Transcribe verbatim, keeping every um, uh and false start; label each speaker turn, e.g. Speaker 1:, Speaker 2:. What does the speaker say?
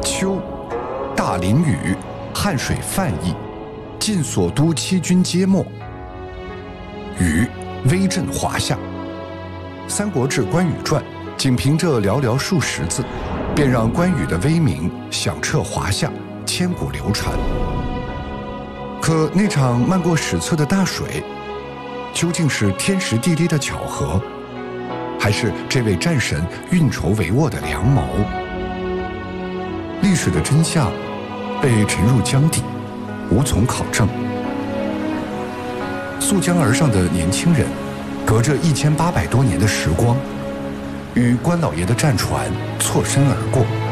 Speaker 1: 秋，大淋雨，汉水泛溢，晋所都七军皆没。禹，威震华夏。《三国志·关羽传》仅凭这寥寥数十字，便让关羽的威名响彻华夏，千古流传。可那场漫过史册的大水，究竟是天时地利的巧合，还是这位战神运筹帷幄的良谋？历史的真相被沉入江底，无从考证。溯江而上的年轻人，隔着一千八百多年的时光，与关老爷的战船错身而过。